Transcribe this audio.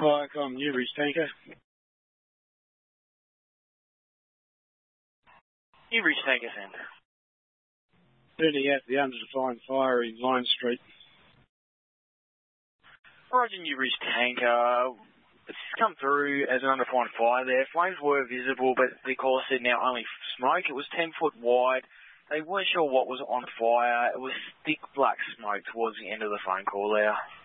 Viacom Newbury's tanker. Newbury's tanker centre. Turning out the under-defined fire in Line Street. Roger, Newbury's tanker. It's come through as an undefined fire there. Flames were visible, but the caller said now only smoke. It was 10 foot wide. They weren't sure what was on fire. It was thick black smoke towards the end of the phone call there.